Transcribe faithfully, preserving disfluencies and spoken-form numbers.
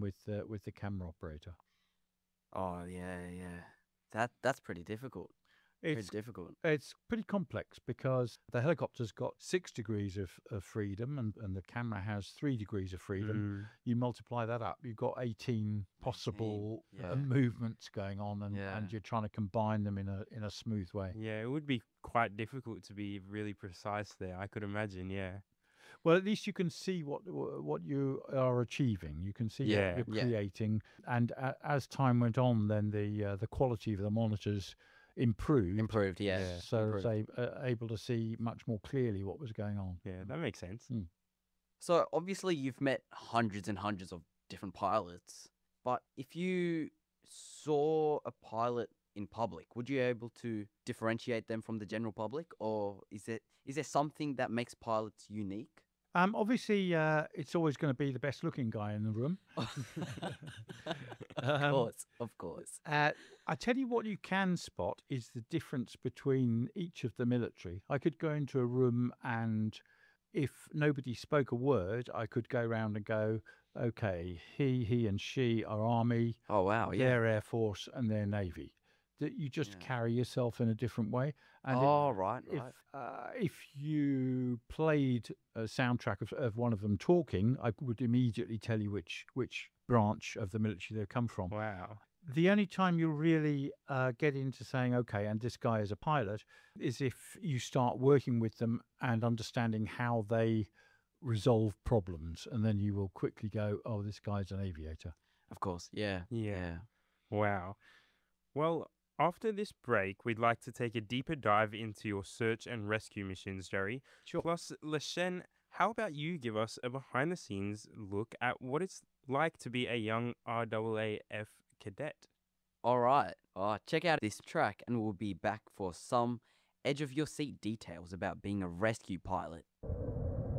with uh, with the camera operator. Oh yeah, yeah. That that's pretty difficult. Pretty It's difficult. it's pretty complex because the helicopter's got six degrees of, of freedom and, and the camera has three degrees of freedom. Mm, You multiply that up, you've got eighteen eighteen. possible uh, Yeah. movements going on, and, Yeah. and you're trying to combine them in a in a smooth way. Yeah, it would be quite difficult to be really precise there, I could imagine, yeah. Well, at least you can see what what you are achieving. You can see Yeah. what you're Yeah. creating, and a, as time went on, then the uh, the quality of the monitors improved. Improved, yeah. Yeah. So I was improved. a, uh, able to see much more clearly what was going on. Yeah, that makes sense. Mm. So obviously you've met hundreds and hundreds of different pilots, but if you saw a pilot in public, would you be able to differentiate them from the general public, or is it is there something that makes pilots unique? Um, obviously, uh, it's always going to be the best looking guy in the room. Of Um, course, of course. Uh, I tell you what you can spot is the difference between each of the military. I could go into a room and if nobody spoke a word, I could go around and go, okay, he, he and she are Army, Oh wow, yeah. they're Air Force, and they're Navy. That you just Yeah. carry yourself in a different way. And if- Oh right, right. if uh, if you played a soundtrack of, of one of them talking, I would immediately tell you which which branch of the military they come from. Wow. The only time you really uh, get into saying, okay, and this guy is a pilot, is if you start working with them and understanding how they resolve problems, and then you will quickly go, oh, this guy's an aviator. Of course, yeah. Yeah. Yeah. Wow. Well, after this break, we'd like to take a deeper dive into your search and rescue missions, Jerry. Sure. Plus, Lashen, how about you give us a behind the scenes look at what it's like to be a young R A A F cadet? All right. Uh, check out this track and we'll be back for some edge of your seat details about being a rescue pilot.